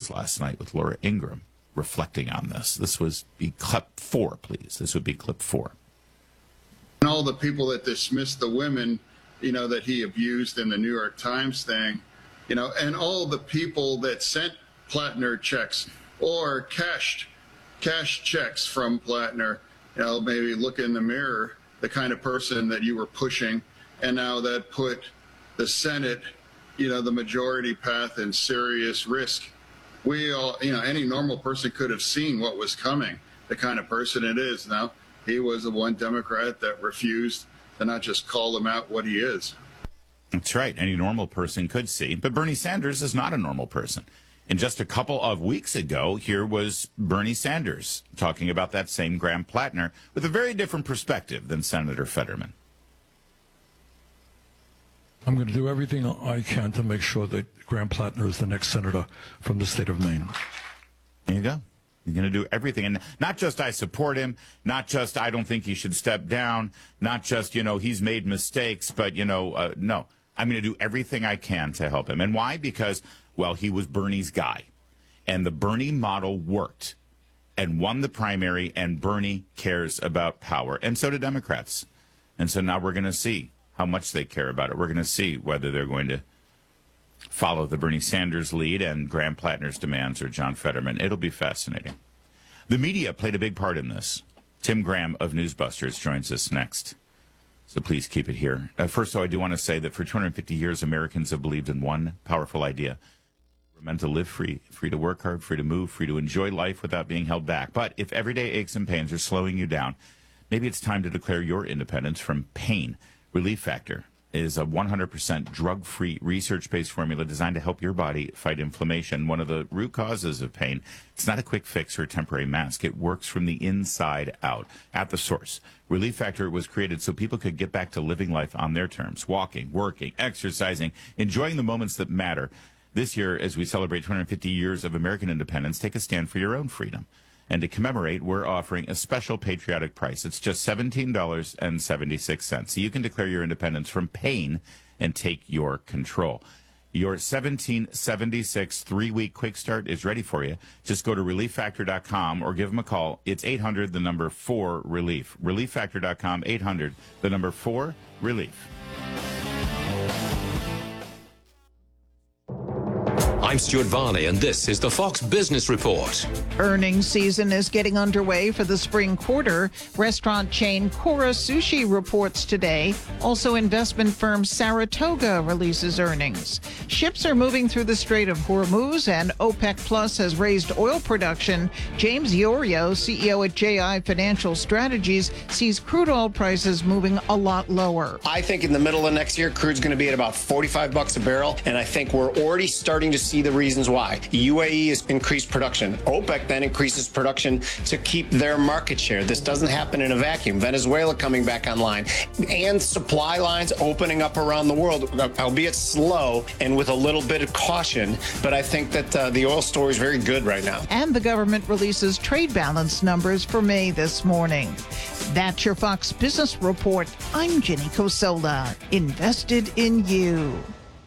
News last night with Laura Ingraham reflecting on this. This would be clip 4, please. This would be clip 4. And all the people that dismissed the women, that he abused in the New York Times thing, and all the people that sent Plattner checks or cashed checks from Plattner, maybe look in the mirror, the kind of person that you were pushing, and now that put the Senate, the majority path in serious risk. We all, any normal person could have seen what was coming, the kind of person it is. Now, he was the one Democrat that refused to not just call him out what he is. That's right. Any normal person could see. But Bernie Sanders is not a normal person. And just a couple of weeks ago, here was Bernie Sanders talking about that same Graham Plattner with a very different perspective than Senator Fetterman. I'm going to do everything I can to make sure that Graham Plattner is the next senator from the state of Maine. There you go. You're going to do everything. And not just I support him, not just I don't think he should step down, not just, he's made mistakes, but, no. I'm going to do everything I can to help him. And why? Because, well, he was Bernie's guy. And the Bernie model worked and won the primary, and Bernie cares about power. And so do Democrats. And so now we're going to see how much they care about it. We're going to see whether they're going to follow the Bernie Sanders lead and Graham Plattner's demands or John Fetterman. It'll be fascinating. The media played a big part in this. Tim Graham of Newsbusters joins us next. So please keep it here. First, though, I do want to say that for 250 years, Americans have believed in one powerful idea. We're meant to live free, free to work hard, free to move, free to enjoy life without being held back. But if everyday aches and pains are slowing you down, maybe it's time to declare your independence from pain. Relief Factor is a 100% drug-free, research-based formula designed to help your body fight inflammation, one of the root causes of pain. It's not a quick fix or a temporary mask. It works from the inside out, at the source. Relief Factor was created so people could get back to living life on their terms, walking, working, exercising, enjoying the moments that matter. This year, as we celebrate 250 years of American independence, take a stand for your own freedom. And to commemorate, we're offering a special patriotic price. It's just $17.76. So you can declare your independence from pain and take your control. Your $17.76 3-week quick start is ready for you. Just go to relieffactor.com or give them a call. It's 800-4-RELIEF. Relieffactor.com, 800-4-RELIEF. I'm Stuart Varney, and this is the Fox Business Report. Earnings season is getting underway for the spring quarter. Restaurant chain Kura Sushi reports today. Also, investment firm Saratoga releases earnings. Ships are moving through the Strait of Hormuz, and OPEC Plus has raised oil production. James Iorio, CEO at JI Financial Strategies, sees crude oil prices moving a lot lower. I think in the middle of next year, crude's going to be at about $45 a barrel, and I think we're already starting to see the reasons why. UAE has increased production. OPEC then increases production to keep their market share. This doesn't happen in a vacuum. Venezuela coming back online and supply lines opening up around the world, albeit slow and with a little bit of caution. But I think that the oil story is very good right now. And the government releases trade balance numbers for May this morning. That's your Fox Business Report. I'm Jenny Cosola. Invested in you.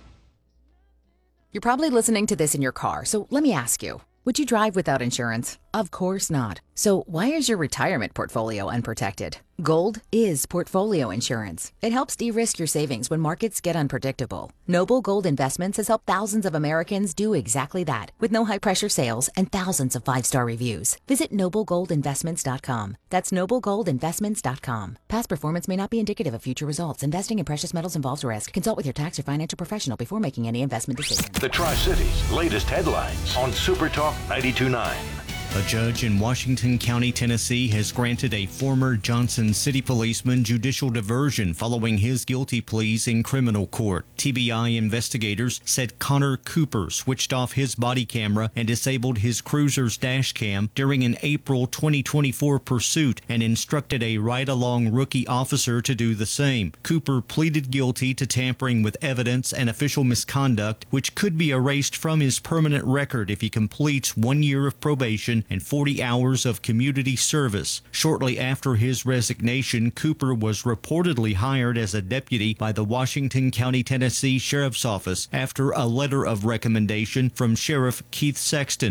You're probably listening to this in your car, so let me ask you, would you drive without insurance? Of course not. So why is your retirement portfolio unprotected? Gold is portfolio insurance. It helps de-risk your savings when markets get unpredictable. Noble Gold Investments has helped thousands of Americans do exactly that, with no high-pressure sales and thousands of 5-star reviews. Visit noblegoldinvestments.com. That's noblegoldinvestments.com. Past performance may not be indicative of future results. Investing in precious metals involves risk. Consult with your tax or financial professional before making any investment decisions. The Tri-Cities' latest headlines on Super Talk 92.9. A judge in Washington County, Tennessee, has granted a former Johnson City policeman judicial diversion following his guilty pleas in criminal court. TBI investigators said Connor Cooper switched off his body camera and disabled his cruiser's dash cam during an April 2024 pursuit and instructed a ride-along rookie officer to do the same. Cooper pleaded guilty to tampering with evidence and official misconduct, which could be erased from his permanent record if he completes 1 year of probation and 40 hours of community service. Shortly after his resignation, Cooper was reportedly hired as a deputy by the Washington County, Tennessee Sheriff's Office after a letter of recommendation from Sheriff Keith Sexton.